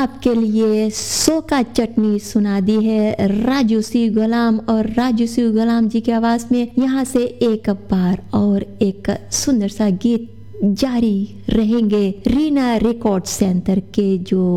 आपके लिए सो का चटनी सुना दी है राजू सी गुलाम, और राजू सी गुलाम जी की आवाज में यहाँ से एक बार और एक सुंदर सा गीत जारी रहेंगे रीना रिकॉर्ड सेंटर के जो